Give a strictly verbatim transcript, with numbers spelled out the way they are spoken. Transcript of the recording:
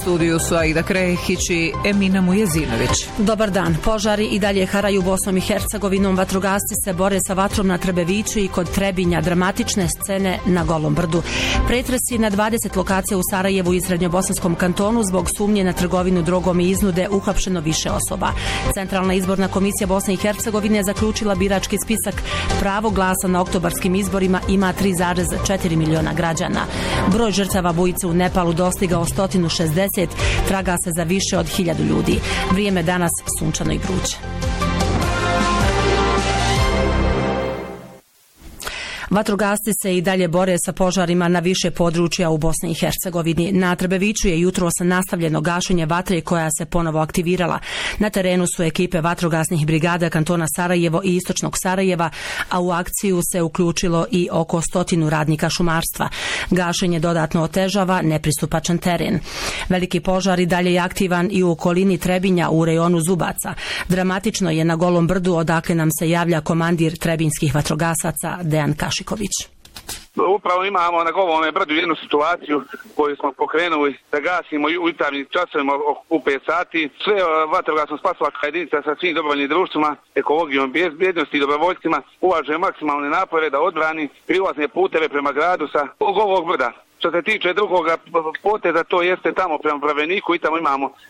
studiju su Aida Krehić i Emina Mujezinović. Dobar dan. Požari i dalje haraju Bosnom i Hercegovinom. Vatrogasci se bore sa vatrom na Trebeviću i kod Trebinja. Dramatične scene na Golom brdu. Pretresi na dvadeset lokacija u Sarajevu i Srednjobosanskom kantonu zbog sumnje na trgovinu drogom i iznude uhapšeno više osoba. Centralna izborna komisija Bosne i Hercegovine zaključila birački spisak. Pravo glasa na oktobarskim izborima ima tri zarez četiri miliona građana. Broj žrtava bujice u Nepalu dostigao sto šezdeset, traga se za više od hiljadu ljudi. Vrijeme danas sunčano i vruće. Vatrogasci se i dalje bore sa požarima na više područja u Bosni i Hercegovini. Na Trebeviću je jutros nastavljeno gašenje vatre koja se ponovo aktivirala. Na terenu su ekipe vatrogasnih brigada kantona Sarajevo i istočnog Sarajeva, a u akciju se uključilo i oko stotinu radnika šumarstva. Gašenje dodatno otežava nepristupačan teren. Veliki požar i dalje je aktivan i u okolini Trebinja u rejonu Zubaca. Dramatično je na Golom brdu, odakle nam se javlja komandir trebinskih vatrogasaca Dejan Kašiković. Upravo imamo na Golome brdu jednu situaciju koju smo pokrenuli da gasimo u jutarnjim časovima u pet sati. Sve vatrogasno spasilačka jedinica sa svim dobrovoljnim društvima, ekologijom, bezbjednosti i dobrovoljcima ulaže maksimalne napore da odbrani prilazne puteve prema gradu sa Golog brda. Što se tiče drugog poteza, to jeste tamo prema Praveniku i tamo imamo